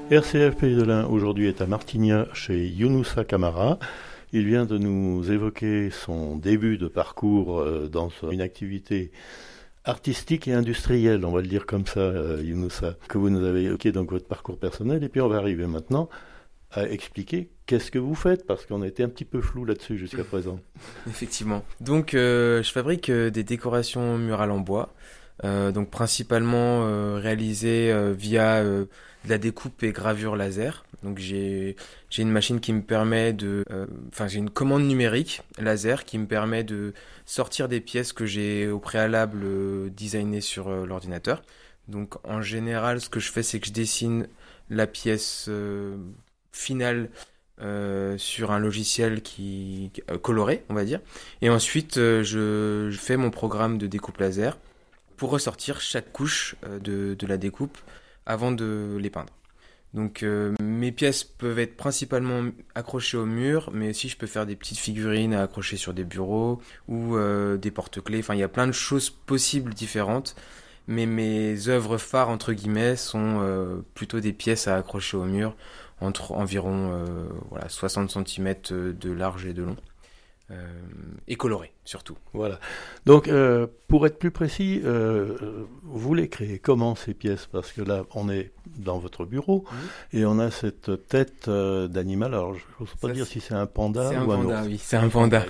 RCF Pays de l'Ain aujourd'hui est à Martignas chez Younoussa Camara. Il vient de nous évoquer son début de parcours dans une activité artistique et industrielle, on va le dire comme ça, Younoussa, que vous nous avez évoqué dans votre parcours personnel. Et puis on va arriver maintenant à expliquer qu'est-ce que vous faites, parce qu'on a été un petit peu flou là-dessus jusqu'à présent. Effectivement. Donc je fabrique des décorations murales en bois, donc principalement réalisées via de la découpe et gravure laser. Donc j'ai une machine qui me permet j'ai une commande numérique laser qui me permet de sortir des pièces que j'ai au préalable designées sur l'ordinateur. Donc en général, ce que je fais, c'est que je dessine la pièce finale sur un logiciel qui coloré, on va dire. Et ensuite, je fais mon programme de découpe laser pour ressortir chaque couche de la découpe avant de les peindre. Donc mes pièces peuvent être principalement accrochées au mur, mais aussi je peux faire des petites figurines à accrocher sur des bureaux ou des porte-clés. Enfin, il y a plein de choses possibles différentes. Mais mes œuvres phares, entre guillemets, sont plutôt des pièces à accrocher au mur, entre environ 60 cm de large et de long. Et colorées, surtout. Voilà. Donc, pour être plus précis, vous les créez comment, ces pièces? Parce que là, on est dans votre bureau et on a cette tête d'animal. Alors, je n'ose pas dire si c'est un panda ou un ours. Oui, c'est un panda.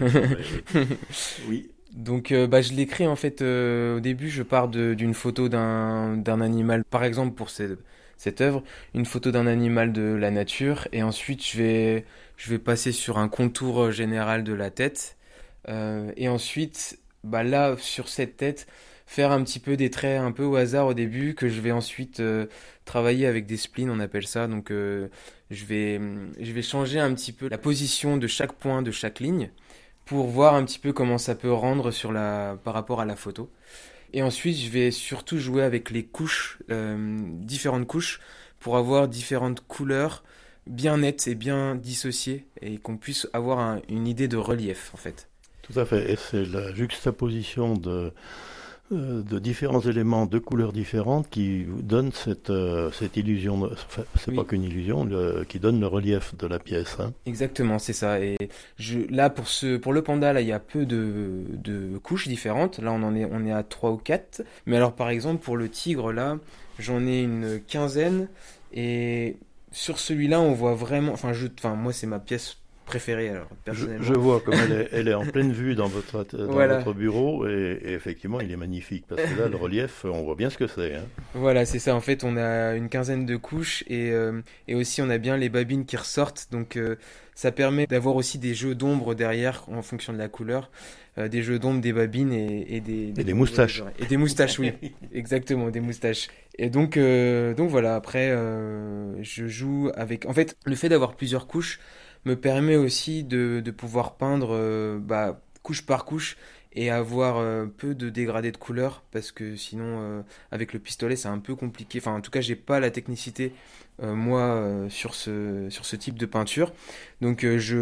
Oui. Donc je l'ai créé en fait au début, je pars d'une photo d'un animal, par exemple pour cette œuvre, une photo d'un animal de la nature, et ensuite je vais passer sur un contour général de la tête, et ensuite là sur cette tête faire un petit peu des traits un peu au hasard au début, que je vais ensuite travailler avec des splines, on appelle ça. Donc je vais changer un petit peu la position de chaque point de chaque ligne, pour voir un petit peu comment ça peut rendre par rapport à la photo. Et ensuite, je vais surtout jouer avec les couches, différentes couches, pour avoir différentes couleurs bien nettes et bien dissociées, et qu'on puisse avoir une idée de relief, en fait. Tout à fait. Et c'est la juxtaposition de différents éléments de couleurs différentes qui donnent cette illusion, c'est pas qu'une illusion, qui donne le relief de la pièce. Hein. Exactement, c'est ça. Et là, pour le panda, là, il y a peu de couches différentes. Là, on est à 3 ou 4. Mais alors, par exemple, pour le tigre, là, j'en ai une quinzaine. Et sur celui-là, on voit vraiment... moi, c'est ma pièce préférée, alors, personnellement. Je vois comme elle est en pleine vue dans votre bureau, et effectivement il est magnifique, parce que là le relief, on voit bien ce que c'est. Hein. Voilà, c'est ça, en fait on a une quinzaine de couches, et aussi on a bien les babines qui ressortent, donc ça permet d'avoir aussi des jeux d'ombre derrière en fonction de la couleur, des jeux d'ombre, des babines et des moustaches. Et des moustaches, oui, exactement, des moustaches. Et donc voilà, après je joue avec... En fait, le fait d'avoir plusieurs couches me permet aussi de pouvoir peindre couche par couche et avoir peu de dégradé de couleurs, parce que sinon avec le pistolet c'est un peu compliqué. Enfin, en tout cas, j'ai pas la technicité sur ce type de peinture. Donc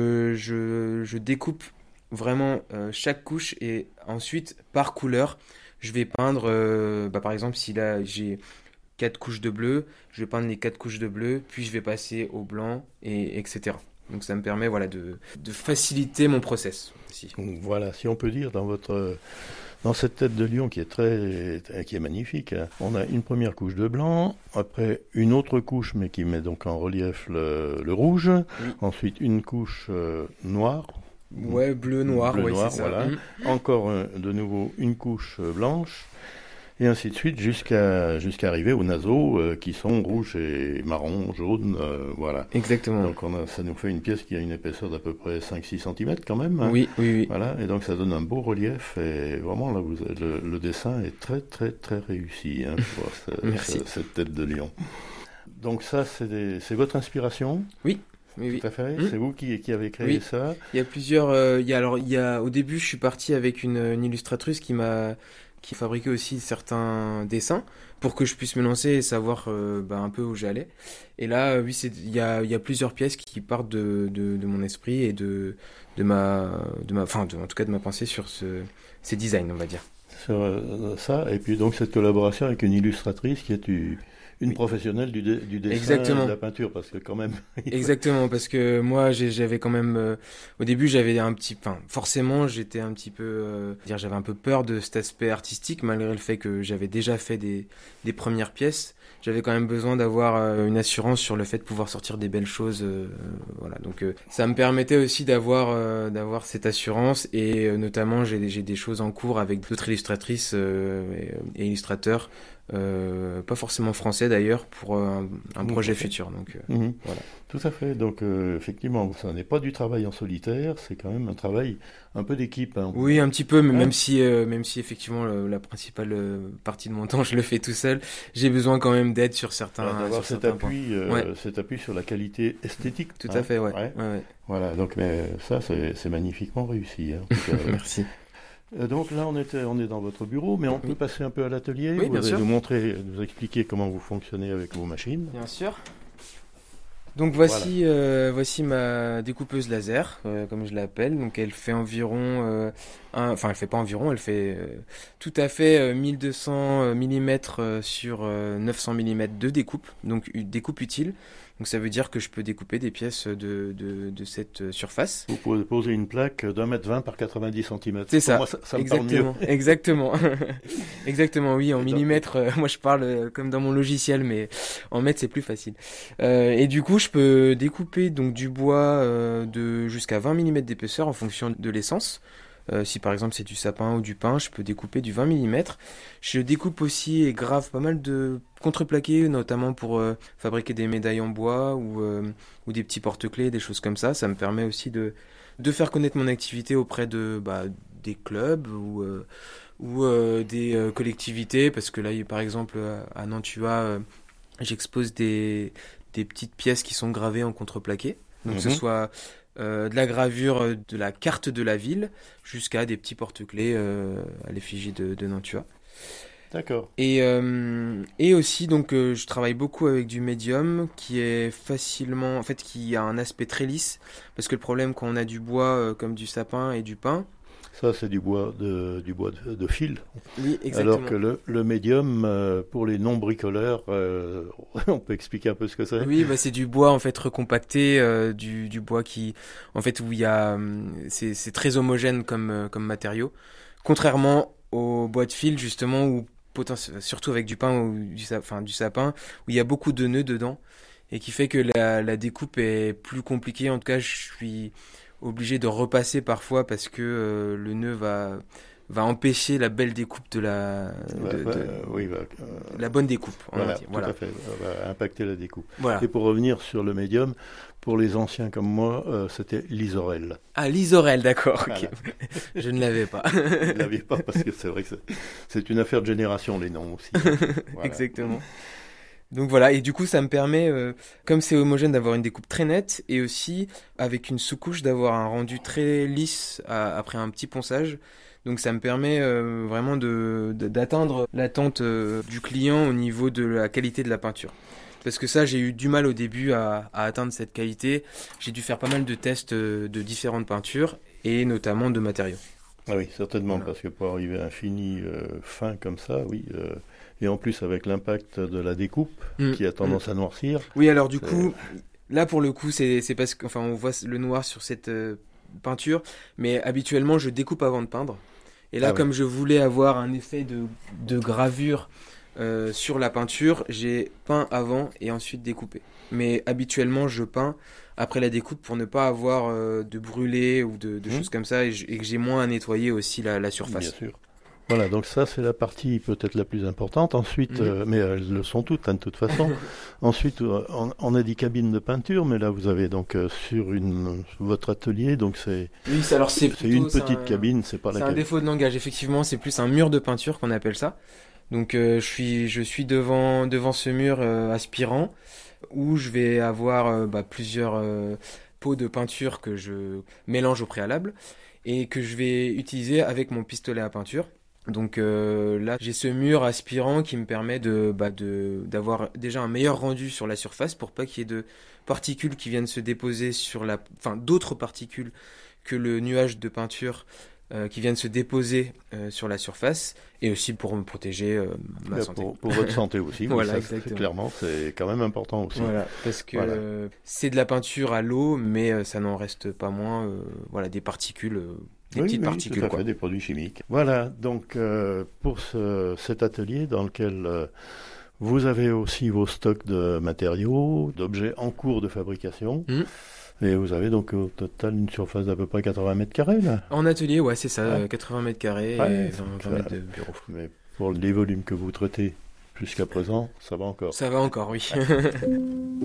je découpe vraiment chaque couche, et ensuite par couleur je vais peindre par exemple, si là j'ai 4 couches de bleu, je vais peindre les 4 couches de bleu, puis je vais passer au blanc, et etc. Donc ça me permet de faciliter mon process aussi. Voilà, si on peut dire, dans cette tête de lion qui est magnifique, hein, on a une première couche de blanc, après une autre couche, mais qui met donc en relief le rouge, oui. Ensuite une couche noire. Ouais, bleu-noir, bleu-noir, c'est ça. Voilà. Encore de nouveau une couche blanche, et ainsi de suite jusqu'à arriver aux naseaux qui sont rouges et marron, jaune, voilà. Exactement. Donc ça nous fait une pièce qui a une épaisseur d'à peu près 5-6 cm quand même. Hein. Oui. Voilà, et donc ça donne un beau relief, et vraiment là le dessin est très très très réussi, hein, Merci. Cette tête de lion. Donc ça c'est votre inspiration? Oui. Tout à fait. C'est vous qui avez créé ça? Il y a plusieurs... au début, je suis parti avec une illustratrice qui fabriquait aussi certains dessins pour que je puisse me lancer et savoir un peu où j'allais. Et là, oui, il y a plusieurs pièces qui partent de mon esprit et en tout cas de ma pensée sur ces designs, on va dire. Sur ça, et puis donc cette collaboration avec une illustratrice qui est Une professionnelle du dessin Exactement. et de la peinture, parce que quand même... Exactement, parce que moi j'avais quand même au début j'avais enfin forcément j'étais un petit peu j'avais un peu peur de cet aspect artistique malgré le fait que j'avais déjà fait des premières pièces. J'avais quand même besoin d'avoir une assurance sur le fait de pouvoir sortir des belles choses, voilà. Donc ça me permettait aussi d'avoir cette assurance et notamment j'ai des choses en cours avec d'autres illustratrices et illustrateurs. Pas forcément français d'ailleurs pour un projet futur donc voilà. Tout à fait. Donc, effectivement, ça n'est pas du travail en solitaire, c'est quand même un travail un peu d'équipe. Hein. Oui, un petit peu, mais Ouais. même si effectivement la principale partie de mon temps je le fais tout seul, j'ai besoin quand même d'aide sur Alors, certains d'avoir sur certains points. Ouais, cet appui sur la qualité esthétique. tout Hein. à fait, ouais. Ouais. Ouais, ouais. Voilà, donc mais ça, c'est magnifiquement réussi. Hein. En tout cas, Merci. donc là, on est dans votre bureau, mais on peut Oui. passer un peu à l'atelier. Oui, Vous bien allez sûr. nous expliquer comment vous fonctionnez avec vos machines. Bien sûr. Donc voici ma découpeuse laser, comme je l'appelle. Donc elle fait environ, enfin elle fait pas environ, elle fait tout à fait 1200 mm sur 900 mm de découpe, donc une découpe utile. Donc ça veut dire que je peux découper des pièces de cette surface. Vous pouvez poser une plaque d'1,20 m par 90 cm. C'est Pour ça, moi, ça me parle mieux. exactement, exactement, oui, en Et donc- millimètres, moi je parle comme dans mon logiciel, mais en mètres c'est plus facile. Et du coup, je peux découper donc du bois de jusqu'à 20 mm d'épaisseur en fonction de l'essence. Si par exemple c'est du sapin ou du pin, je peux découper du 20 mm. Je découpe aussi et grave pas mal de contreplaqués, notamment pour fabriquer des médailles en bois ou des petits porte-clés, des choses comme ça. Ça me permet aussi de faire connaître mon activité auprès des clubs ou des collectivités, parce que là, par exemple, à Nantua, j'expose des petites pièces qui sont gravées en contreplaqué. Donc, que ce soit de la gravure de la carte de la ville jusqu'à des petits porte-clés à l'effigie de Nantua. D'accord. Et aussi, donc, je travaille beaucoup avec du médium qui est facilement, en fait, qui a un aspect très lisse, parce que le problème quand on a du bois comme du sapin et du pin, Ça, c'est du bois de fil. oui, exactement. Alors que le médium, pour les non-bricoleurs, on peut expliquer un peu ce que c'est? Oui, bah c'est du bois en fait recompacté, du bois qui, en fait, où il y a, c'est très homogène comme matériau, contrairement au bois de fil justement où surtout avec du pin ou du sapin, où il y a beaucoup de nœuds dedans et qui fait que la découpe est plus compliquée. En tout cas, je suis obligé de repasser parfois parce que le nœud va empêcher la belle découpe Oui, la bonne découpe, on voilà, va dire. tout Voilà. à fait, va impacter la découpe. Voilà. Et pour revenir sur le médium, pour les anciens comme moi, c'était l'isorel. Ah, l'isorel, d'accord. Ok. Voilà. Je ne l'avais pas. Vous ne l'aviez pas parce que c'est vrai que c'est une affaire de génération, les noms aussi. Voilà. Exactement. Donc voilà, et du coup ça me permet, comme c'est homogène, d'avoir une découpe très nette et aussi avec une sous-couche d'avoir un rendu très lisse après un petit ponçage. Donc ça me permet vraiment d'atteindre l'attente du client au niveau de la qualité de la peinture. Parce que ça, j'ai eu du mal au début à atteindre cette qualité. J'ai dû faire pas mal de tests de différentes peintures et notamment de matériaux. Ah oui, certainement, Voilà. parce que pour arriver à un fini fin comme ça, oui, et en plus avec l'impact de la découpe qui a tendance à noircir. Oui, alors du C'est- coup, là pour le coup, c'est parce qu'enfin on voit le noir sur cette peinture, mais habituellement je découpe avant de peindre. Et là, Ah oui. comme je voulais avoir un effet de gravure sur la peinture, j'ai peint avant et ensuite découpé. Mais habituellement, je peins après la découpe pour ne pas avoir de brûlé ou de choses comme ça et que j'ai moins à nettoyer aussi la Bien surface. sûr. Voilà, donc ça c'est la partie peut-être la plus importante. Ensuite, mais elles le sont toutes hein, de toute façon. Ensuite, on a dit cabine de peinture, mais là vous avez donc sur votre atelier, donc c'est Oui, alors c'est une petite cabine, c'est pas la C'est un cabine. défaut de langage, effectivement, c'est plus un mur de peinture qu'on appelle ça. Donc je suis devant ce mur aspirant où je vais avoir plusieurs pots de peinture que je mélange au préalable et que je vais utiliser avec mon pistolet à peinture. Donc là, j'ai ce mur aspirant qui me permet d'avoir déjà un meilleur rendu sur la surface pour pas qu'il y ait de particules qui viennent se déposer sur d'autres particules que le nuage de peinture qui viennent se déposer sur la surface et aussi pour me protéger ma santé. Pour votre santé aussi, voilà, ça, exactement. Clairement, c'est quand même important aussi. Voilà, parce que c'est de la peinture à l'eau, mais ça n'en reste pas moins des particules, petites particules. Tout à fait, des produits chimiques. Voilà, donc pour cet atelier dans lequel vous avez aussi vos stocks de matériaux, d'objets en cours de fabrication. Et vous avez donc au total une surface d'à peu près 80 mètres carrés, là. En atelier, ouais, c'est ça, 80 mètres carrés et 20 mètres de bureau. Mais pour les volumes que vous traitez jusqu'à présent, ça va encore. Ça va encore, oui.